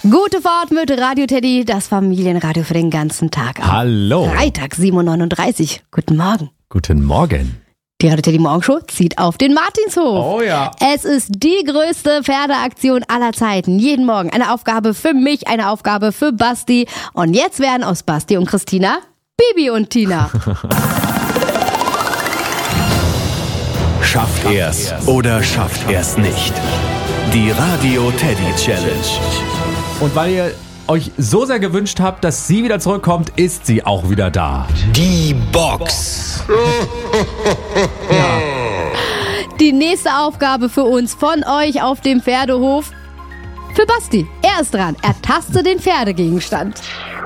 Gute Fahrt mit Radio Teddy, das Familienradio für den ganzen Tag. Hallo. Freitag, 7.39 Uhr. Guten Morgen. Guten Morgen. Die Radio Teddy Morgenshow zieht auf den Martinshof. Oh ja. Es ist die größte Pferdeaktion aller Zeiten. Jeden Morgen eine Aufgabe für mich, eine Aufgabe für Basti. Und jetzt werden aus Basti und Christina Bibi und Tina. Schafft er's oder schafft er's nicht? Die Radio Teddy Challenge. Und weil ihr euch so sehr gewünscht habt, dass sie wieder zurückkommt, ist sie auch wieder da. Die Box. Die nächste Aufgabe für uns von euch auf dem Pferdehof. Für Basti. Er ist dran. Ertaste den Pferdegegenstand.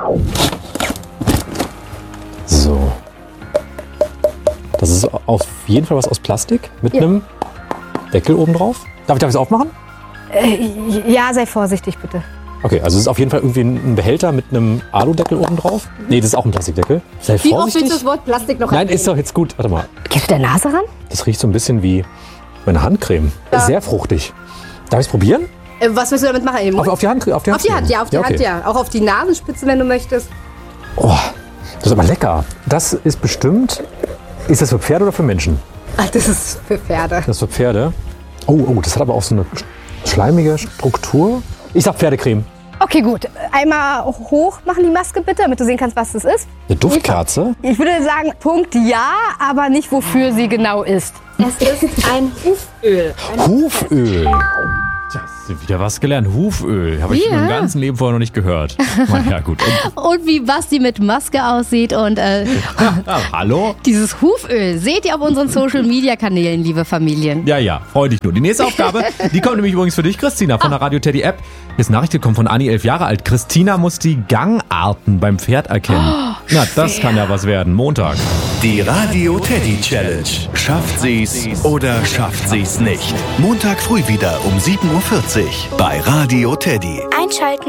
So. Das ist auf jeden Fall was aus Plastik mit einem Deckel oben drauf. Darf ich es aufmachen? Ja, sei vorsichtig bitte. Okay, also es ist auf jeden Fall irgendwie ein Behälter mit einem Aludeckel oben drauf. Nee, das ist auch ein Plastikdeckel. Sei Wie oft vorsichtig. willst du das Wort Plastik noch Nein, erwähnen? ist doch jetzt gut. Warte mal. Gehst du der Nase ran? Das riecht so ein bisschen wie meine Handcreme. Sehr fruchtig. Darf ich es probieren? Was willst du damit machen? Im Mund? Auf die Hand? Auf die Hand, ja, auf die okay. Hand, ja. Auch auf die Nasenspitze, wenn du möchtest. Oh, das ist aber lecker. Das ist bestimmt... Ist das für Pferde oder für Menschen? Ach, das ist für Pferde. Das ist für Pferde. Oh, das hat aber auch so eine schleimige Struktur. Ich sag Pferdecreme. Okay, gut. Einmal hoch machen die Maske bitte, damit du sehen kannst, was das ist. Eine Duftkerze? Ich würde sagen, Punkt ja, aber nicht, wofür sie genau ist. Es ist ein Huföl. Huföl. Tja, wieder was gelernt. Huföl. Habe ich Ja. im ganzen Leben vorher noch nicht gehört. Na ja, gut. Und wie Basti mit Maske aussieht und Hallo? dieses Huföl seht ihr auf unseren Social-Media-Kanälen, liebe Familien. Ja, freu dich nur. Die nächste Aufgabe, die kommt nämlich übrigens für dich, Christina, von der Radio Teddy App. Hier ist eine Nachricht gekommen von Anni, 11 Jahre alt. Christina muss die Gangarten beim Pferd erkennen. Na, das kann ja was werden. Montag. Die Radio Teddy Challenge. Schafft sie's oder schafft sie's nicht? Montag früh wieder um 7.40 Uhr bei Radio Teddy. Einschalten.